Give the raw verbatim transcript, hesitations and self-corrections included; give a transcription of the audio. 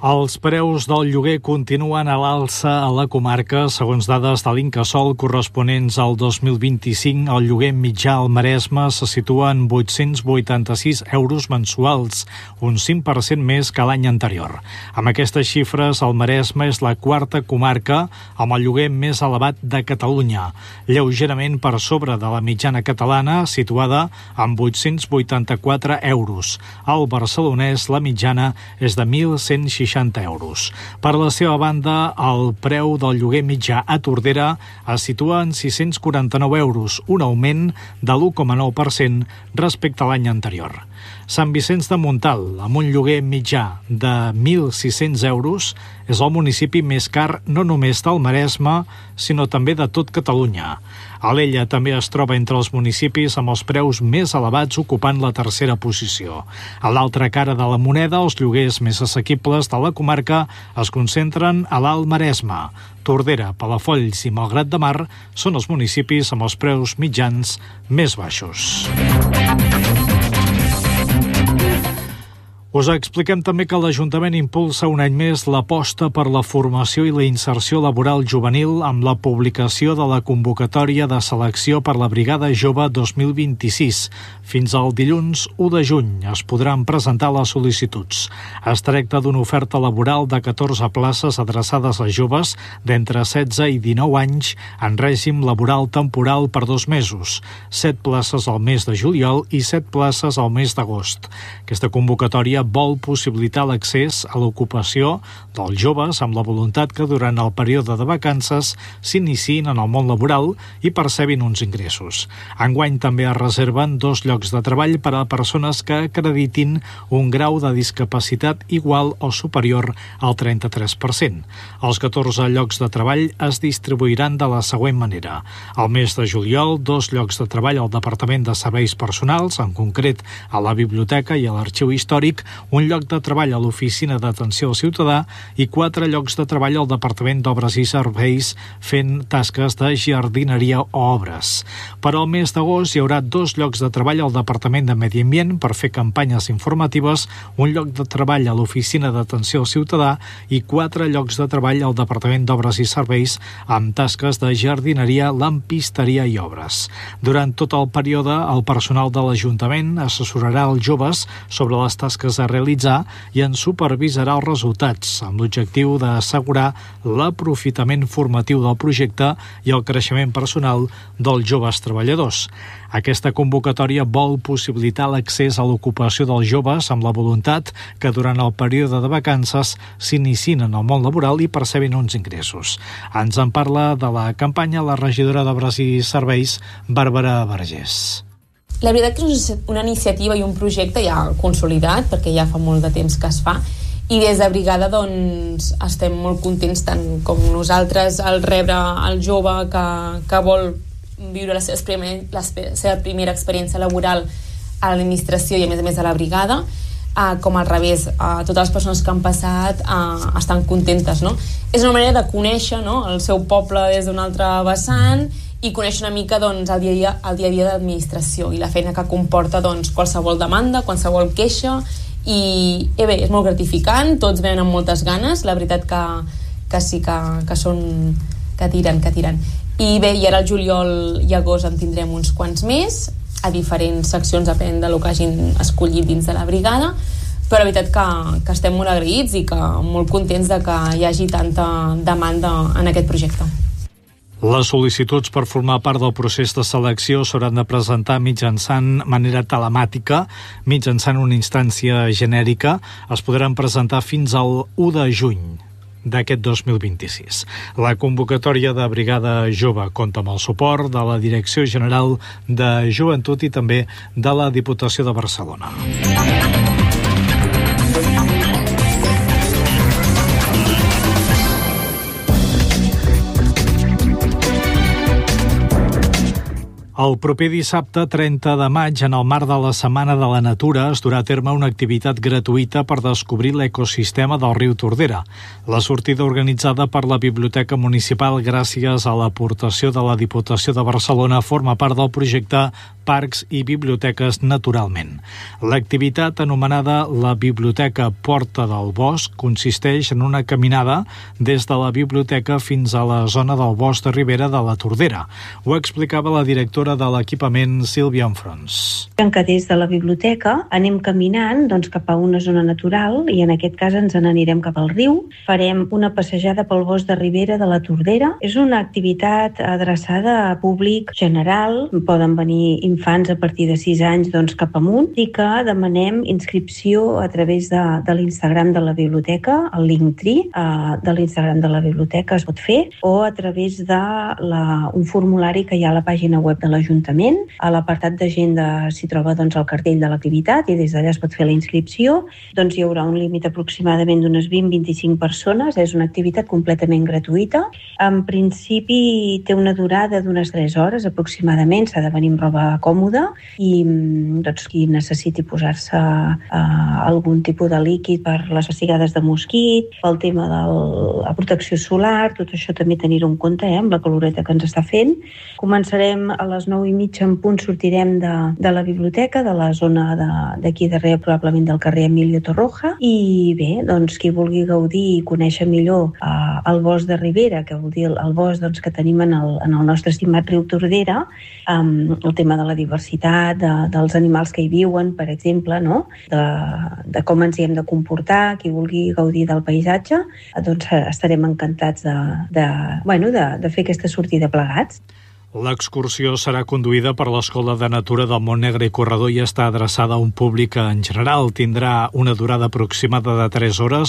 Els preus del lloguer continuen a l'alça a la comarca. Segons dades de l'Incasòl corresponents al dos mil vint-i-cinc, el lloguer mitjà al Maresme se situa en vuit-cents vuitanta-sis euros mensuals, un cinc per cent més que l'any anterior. Amb aquestes xifres, el Maresme és la quarta comarca amb el lloguer més elevat de Catalunya, lleugerament per sobre de la mitjana catalana, situada en vuit-cents vuitanta-quatre euros. Al barcelonès, la mitjana és de mil cent seixanta euros. Per la seva banda, el preu del lloguer mitjà a Tordera es situa en sis-cents quaranta-nou euros, un augment de l'u coma nou per cent respecte a l'any anterior. Sant Vicenç de Montalt, amb un lloguer mitjà de mil sis-cents euros, és el municipi més car no només del Maresme, sinó també de tot Catalunya. Alella també es troba entre els municipis amb els preus més elevats, ocupant la tercera posició. A l'altra cara de la moneda, els lloguers més assequibles de la comarca es concentren a l'Alt Maresme. Tordera, Palafolls i Malgrat de Mar són els municipis amb els preus mitjans més baixos. Us expliquem també que l'Ajuntament impulsa un any més l'aposta per la formació i la inserció laboral juvenil amb la publicació de la convocatòria de selecció per la Brigada Jove dos mil vint-i-sis. Fins al dilluns u de juny es podran presentar les sol·licituds. Es tracta d'una oferta laboral de catorze places adreçades a joves d'entre setze i dinou anys en règim laboral temporal per dos mesos, set places al mes de juliol i set places al mes d'agost. Aquesta convocatòria vol possibilitar l'accés a l'ocupació dels joves amb la voluntat que durant el període de vacances s'iniciïn en el món laboral i percebin uns ingressos. Enguany també es reserven dos llocs de treball per a persones que acreditin un grau de discapacitat igual o superior al trenta-tres per cent. Els catorze llocs de treball es distribuiran de la següent manera. Al mes de juliol, dos llocs de treball al Departament de Serveis Personals, en concret a la Biblioteca i a l'Arxiu Històric, un lloc de treball a l'Oficina d'Atenció al Ciutadà i quatre llocs de treball al Departament d'Obres i Serveis fent tasques de jardineria o obres. Per al mes d'agost hi haurà dos llocs de treball al Departament de Medi Ambient per fer campanyes informatives, un lloc de treball a l'Oficina d'Atenció al Ciutadà i quatre llocs de treball al Departament d'Obres i Serveis amb tasques de jardineria, lampisteria i obres. Durant tot el període, el personal de l'Ajuntament assessorarà els joves sobre les tasques a realitzar i en supervisarà els resultats, amb l'objectiu d'assegurar l'aprofitament formatiu del projecte i el creixement personal dels joves treballadors. Aquesta convocatòria vol possibilitar l'accés a l'ocupació dels joves amb la voluntat que durant el període de vacances s'iniciïn en el món laboral i percebin uns ingressos. Ens en parla de la campanya la regidora d'Obres i Serveis, Bàrbara Vergés. La veritat que és una iniciativa i un projecte ja consolidat, perquè ja fa molt de temps que es fa, i des de Brigada doncs, estem molt contents, tant com nosaltres, al rebre el jove que, que vol viure la seva, primer, la seva primera experiència laboral a l'administració i a més a més a la Brigada, eh, com al revés, eh, totes les persones que han passat eh, estan contentes, no? És una manera de conèixer, no?, el seu poble des d'un altre vessant i conèixer una mica doncs, el dia a dia, el dia a dia de l'administració i la feina que comporta doncs, qualsevol demanda, qualsevol queixa i eh bé, és molt gratificant, tots venen amb moltes ganes, la veritat que, que sí que, que són que tiren, que tiren i bé, i ara el juliol i agost en tindrem uns quants més a diferents seccions, depenent del que hagin escollit dins de la brigada, però la veritat que, que estem molt agraïts i que molt contents de que hi hagi tanta demanda en aquest projecte. Les sol·licituds per formar part del procés de selecció s'hauran de presentar mitjançant manera telemàtica, mitjançant una instància genèrica. Es podran presentar fins al u de juny d'aquest dos mil vint-i-sis. La convocatòria de Brigada Jove compta amb el suport de la Direcció General de Joventut i també de la Diputació de Barcelona. El proper dissabte trenta de maig, en el marc de la Setmana de la Natura, es durà a terme una activitat gratuïta per descobrir l'ecosistema del riu Tordera. La sortida, organitzada per la Biblioteca Municipal gràcies a l'aportació de la Diputació de Barcelona, forma part del projecte Parcs i Biblioteques Naturalment. L'activitat, anomenada la Biblioteca Porta del Bosc, consisteix en una caminada des de la biblioteca fins a la zona del bosc de Ribera de la Tordera. Ho explicava la directora de l'equipament, Sílvia Enfrons. Que des de la biblioteca anem caminant doncs, cap a una zona natural i en aquest cas ens n'anirem cap al riu. Farem una passejada pel bosc de Ribera de la Tordera. És una activitat adreçada a públic general. Poden venir infants a partir de sis anys doncs, cap amunt i que demanem inscripció a través de, de l'Instagram de la biblioteca, el Linktree eh, de l'Instagram de la biblioteca es pot fer, o a través de la, un formulari que hi ha a la pàgina web de l'Ajuntament. A l'apartat d'agenda s'hi troba doncs, el cartell de l'activitat i des d'allà es pot fer la inscripció. Doncs hi haurà un límit aproximadament d'unes vint a vint-i-cinc persones. És una activitat completament gratuïta. En principi té una durada d'unes tres hores aproximadament. S'ha de venir amb roba còmoda i doncs, qui necessiti posar-se eh, algun tipus de líquid per les pessigades de mosquit, pel tema de la protecció solar, tot això també tenir-ho en compte eh, amb la caloreta que ens està fent. Començarem a les nou i mitja en punt, sortirem de, de la biblioteca, de la zona d'aquí darrere, probablement del carrer Emilio Torroja, i bé, doncs qui vulgui gaudir i conèixer millor eh, el bosc de Ribera, que vol dir el, el bosc doncs, que tenim en el, en el nostre estimat riu Tordera, eh, el tema de la diversitat, de, dels animals que hi viuen, per exemple, no? de, de com ens hi hem de comportar, qui vulgui gaudir del paisatge, eh, doncs estarem encantats de, de, bueno, de, de fer aquesta sortida plegats. L'excursió serà conduïda per l'Escola de Natura del Montnegre i Corredor i està adreçada a un públic en general. Tindrà una durada aproximada de tres hores.